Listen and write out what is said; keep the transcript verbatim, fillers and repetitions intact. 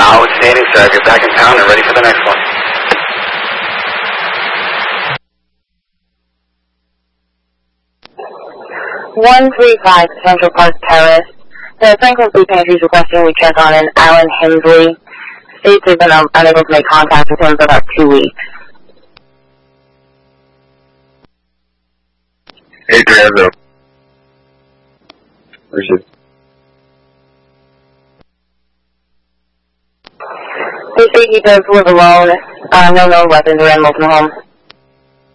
Outstanding, sir. You're back in town and ready for the next one. one three five Central Park Terrace. The Franklin Food Pantry is requesting we check on an Alan Hensley. States have been um, unable to make contact with him for about two weeks. Adriano. Where's it? They state he does live alone. Uh, no known weapons or animals in the home.